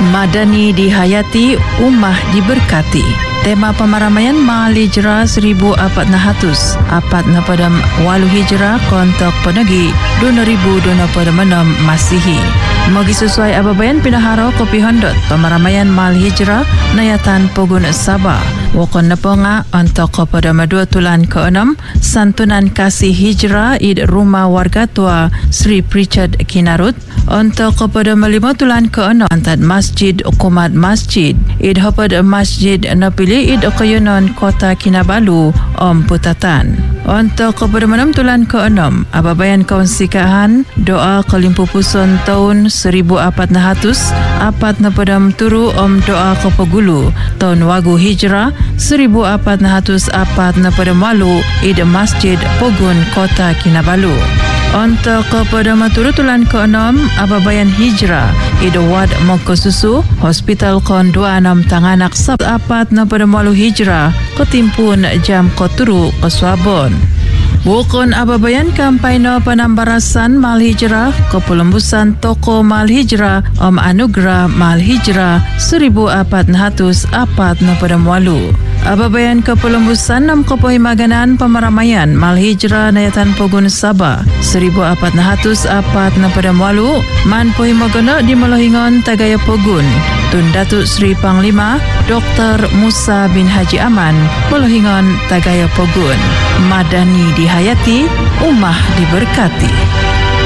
Madani dihayati, ummah diberkati. Tema pemaramaian Mahal Hijrah 1400 pada Walu Hijrah kontak penegi 2026 Masihi. Magi sesuai ababayan pinaharo kopi hondot pemaramaian Mahal Hijrah Nayatan Pogun Sabah. Wakon naponga untuk kepada madua tulan ke-6 santunan kasih hijrah id rumah warga tua Sri Pritchard Kinarut. Untuk kepada melima tulan ke-6 antad Masjid Ukumat Masjid id hopad Masjid napili id Okayunon Kota Kinabalu Om Putatan. Untuk kepada menam tulan ke-6 ababayan kawansikahan doa kelimpupuson tahun 1400 apat napadam turu Om doa kepegulu tahun Wagu Hijrah 1404 napadam walu id Masjid Pogun Kota Kinabalu. Untuk kepada maturutulan ke-6 ababayan hijrah id Wad Mongkosusu Hospital Kon 26 Tanganak Sab apat napada malu hijrah ketimpun jam koturu keswabon. Wukon ababayan kampanye penambarasan Mahal Hijrah kepelembusan toko Mahal Hijrah Om Anugerah Mahal Hijrah 1404 napada malu. Ababayan kepelembusan 6 kepohimaganan pemaramaian Mahal Hijrah Nayatan Pogun Sabah 1404 napada malu man pohimagana di Melohingon Tagaya Pogun Tun Datuk Sri Panglima Dr. Musa bin Haji Aman Melohingon Tagaya Pogun. Madani dihayati, ummah diberkati.